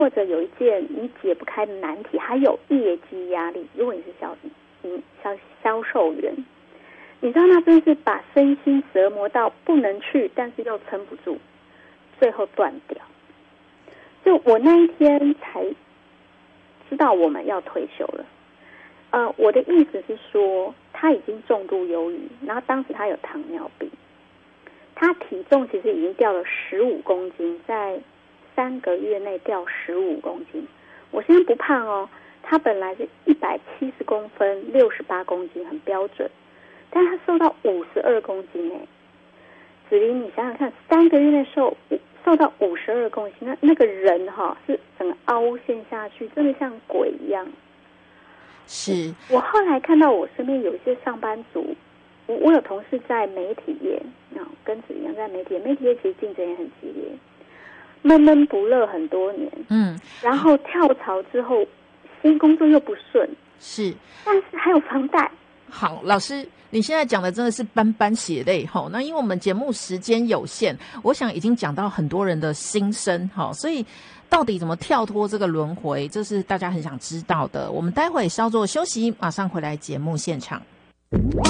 或者有一件你解不开的难题，还有业绩压力。如果你是销售员，你知道那真是把身心折磨到不能去，但是又撑不住，最后断掉。就我那一天才知道我们要退休了。我的意思是说，他已经重度忧郁，然后当时他有糖尿病，他体重其实已经掉了15公斤，在3个月内掉15公斤。我现在不胖哦，他本来是170公分，68公斤，很标准，但他瘦到52公斤哎。子琳，你想想看，3个月内瘦到52公斤，那个人是整个凹陷下去，真的像鬼一样。 是我后来看到我身边有一些上班族，我有同事在媒体业，跟子一样在媒体业其实竞争也很激烈，闷闷不乐很多年，然后跳槽之后新工作又不顺， 是， 但是还有房贷。 好，老师，你现在讲的真的是斑斑血泪齁。那因为我们节目时间有限，我想已经讲到很多人的心声齁，所以到底怎么跳脱这个轮回，这是大家很想知道的。我们待会稍作休息，马上回来节目现场。